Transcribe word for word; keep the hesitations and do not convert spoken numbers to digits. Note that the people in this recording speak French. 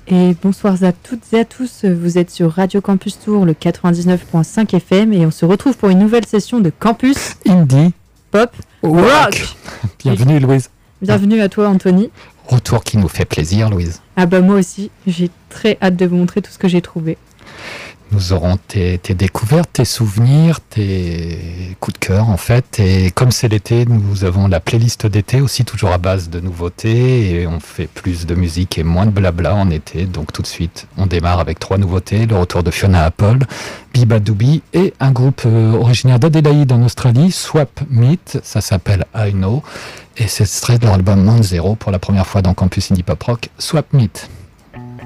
Et bonsoir à toutes et à tous, vous êtes sur Radio Campus Tour, le quatre-vingt-dix-neuf virgule cinq F M, et on se retrouve pour une nouvelle session de Campus Indie Pop Rock. Rock. Bienvenue Louise. Bienvenue à toi Anthony. Retour qui nous fait plaisir Louise. Ah bah moi aussi, j'ai très hâte de vous montrer tout ce que j'ai trouvé. Nous aurons tes, tes découvertes, tes souvenirs, tes coups de cœur en fait. Et comme c'est l'été, nous avons la playlist d'été aussi, toujours à base de nouveautés. Et on fait plus de musique et moins de blabla en été. Donc tout de suite, on démarre avec trois nouveautés. Le retour de Fiona Apple, Biba Doobie et un groupe euh, originaire d'Adélaïde en Australie, Swap Meet. Ça s'appelle I Know. Et c'est extrait de leur album Month Zero pour la première fois dans Campus Indie Pop Rock, Swap Meet.